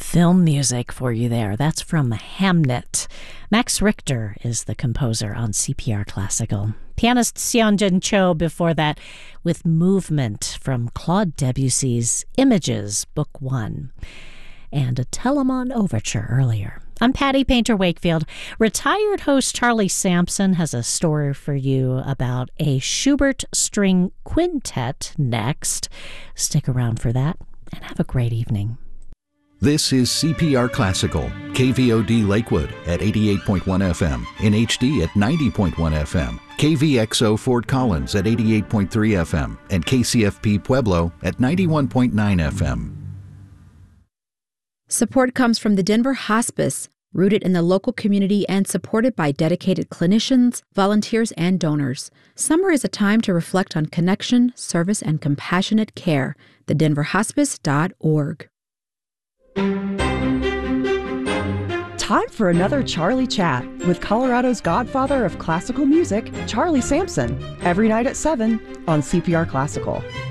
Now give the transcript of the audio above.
Film music for you there. That's from Hamnet. Max Richter is the composer on CPR Classical. Pianist Seonjin Cho before that with Movement from Claude Debussy's Images, Book 1. And a Telemann Overture earlier. I'm Patty Painter Wakefield. Retired host Charlie Sampson has a story for you about a Schubert string quintet next. Stick around for that and have a great evening. This is CPR Classical, KVOD Lakewood at 88.1 FM, in HD at 90.1 FM, KVXO Fort Collins at 88.3 FM, and KCFP Pueblo at 91.9 FM. Support comes from the Denver Hospice, rooted in the local community and supported by dedicated clinicians, volunteers, and donors. Summer is a time to reflect on connection, service, and compassionate care. TheDenverHospice.org. Time for another Charlie Chat with Colorado's godfather of classical music, Charlie Sampson, every night at 7 on CPR Classical.